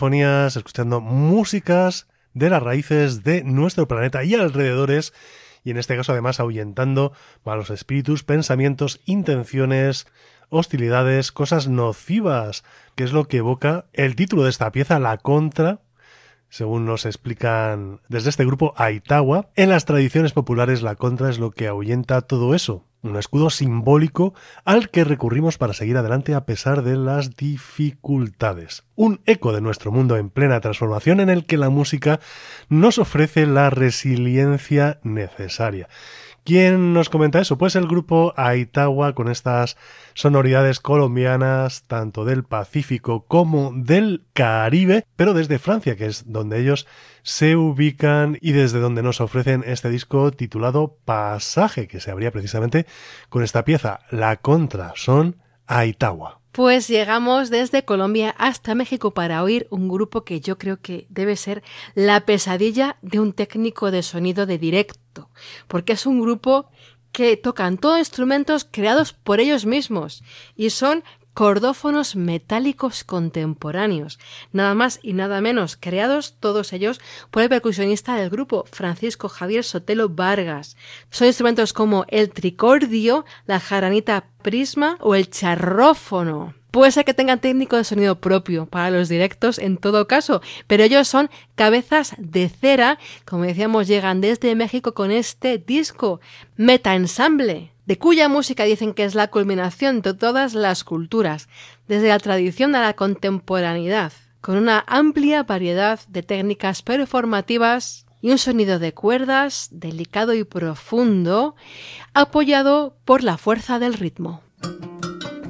sinfonías, escuchando músicas de las raíces de nuestro planeta y alrededores, y en este caso además ahuyentando malos espíritus, pensamientos, intenciones, hostilidades, cosas nocivas, que es lo que evoca el título de esta pieza, La Contra. Según nos explican desde este grupo Aitawa, en las tradiciones populares la contra es lo que ahuyenta todo eso, un escudo simbólico al que recurrimos para seguir adelante a pesar de las dificultades. Un eco de nuestro mundo en plena transformación en el que la música nos ofrece la resiliencia necesaria. ¿Quién nos comenta eso? Pues el grupo Aitawa, con estas sonoridades colombianas, tanto del Pacífico como del Caribe, pero desde Francia, que es donde ellos se ubican y desde donde nos ofrecen este disco titulado Pasaje, que se abría precisamente con esta pieza, La Contra. Son Aitawa. Pues llegamos desde Colombia hasta México para oír un grupo que yo creo que debe ser la pesadilla de un técnico de sonido de directo, porque es un grupo que tocan todos instrumentos creados por ellos mismos y son cordófonos metálicos contemporáneos, nada más y nada menos, creados todos ellos por el percusionista del grupo, Francisco Javier Sotelo Vargas. Son instrumentos como el tricordio, la jaranita prisma o el charrófono. Puede ser que tengan técnico de sonido propio para los directos en todo caso, pero ellos son cabezas de cera, como decíamos, llegan desde México con este disco, Meta Ensamble, de cuya música dicen que es la culminación de todas las culturas, desde la tradición a la contemporaneidad, con una amplia variedad de técnicas performativas y un sonido de cuerdas delicado y profundo, apoyado por la fuerza del ritmo.